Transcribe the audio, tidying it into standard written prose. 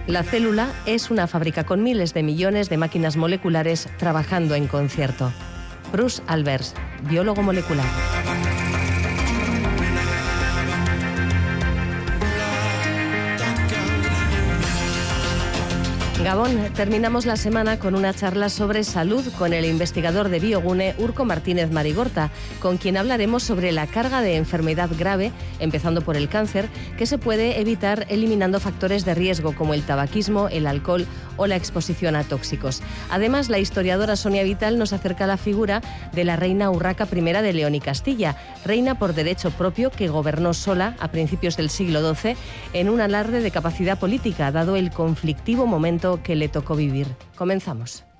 La célula es una fábrica con miles de millones de máquinas moleculares trabajando en concierto. Bruce Albers, biólogo molecular. Gabón, terminamos la semana con una charla sobre salud con el investigador de Biogune, Urko Martínez Marigorta, con quien hablaremos sobre la carga de enfermedad grave, empezando por el cáncer, que se puede evitar eliminando factores de riesgo como el tabaquismo, el alcohol o la exposición a tóxicos. Además, la historiadora Sonia Vital nos acerca a la figura de la reina Urraca I de León y Castilla, reina por derecho propio que gobernó sola a principios del siglo XII en un alarde de capacidad política, dado el conflictivo momento que le tocó vivir. Comenzamos.